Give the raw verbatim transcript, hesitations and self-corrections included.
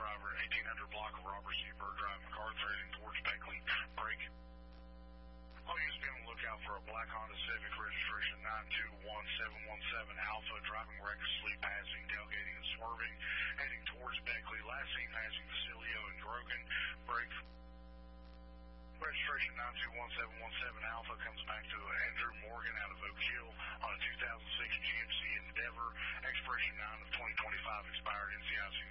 driver at eighteen hundred block of Robert C. Bird Drive, MacArthur, heading towards Beckley. Brake. All units be on the lookout for a black Honda Civic, registration nine two one seven one seven Alpha, driving recklessly, passing, tailgating, and swerving, heading towards Beckley. Last seen passing Facilio and Grogan. Brake. Registration nine two one seven one seven Alpha comes back to Andrew Morgan out of Oak Hill on a two thousand six G M C Endeavor, expiration nine of twenty twenty-five, expired N C I C